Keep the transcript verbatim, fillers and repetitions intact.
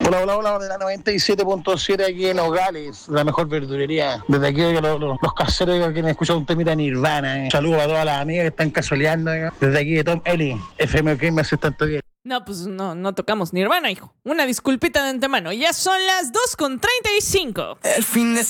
Hola, hola, hola, de la noventa y siete punto siete aquí en Nogales, la mejor verdulería. Desde aquí, oiga, los, los, los caseros oiga, que me escuchan un temita Nirvana. Eh. Saludos a todas las amigas que están casualeando. Oiga. Desde aquí de Tom Eli, F M K, me hace tanto bien. No, pues no, no tocamos Nirvana, hijo. Una disculpita de antemano. Ya son las dos con treinta y cinco. El fin de